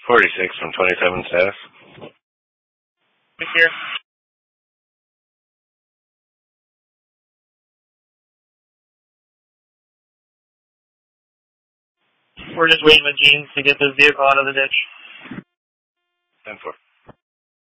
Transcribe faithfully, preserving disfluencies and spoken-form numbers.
forty-six from twenty-seven staff. Here. We're just waiting with Jeans to get this vehicle out of the ditch. ten four.